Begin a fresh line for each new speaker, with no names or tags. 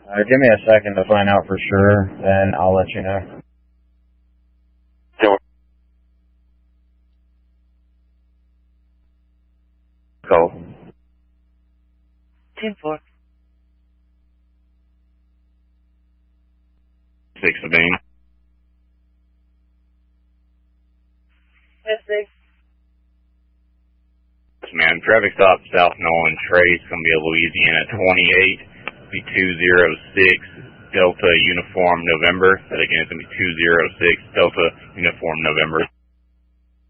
Give me a second to find out for sure, then I'll let you know.
Call.
10-4.
6 Sabine.
Yes, 6.
Man, traffic stop South Nolan Trace, going to be a Louisiana 28, be 206 Delta Uniform November. That again is going to be 206 Delta Uniform November.